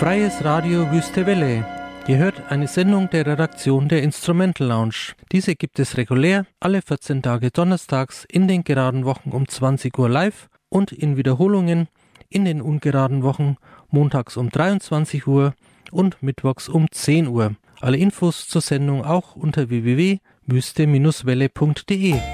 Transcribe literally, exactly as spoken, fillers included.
Freies Radio Wüste Welle. Ihr hört eine Sendung der Redaktion der Instrumental Lounge. Diese gibt es regulär alle vierzehn Tage donnerstags in den geraden Wochen um zwanzig Uhr live und in Wiederholungen in den ungeraden Wochen montags um dreiundzwanzig Uhr und mittwochs um zehn Uhr. Alle Infos zur Sendung auch unter w w w punkt wüste Bindestrich welle punkt de.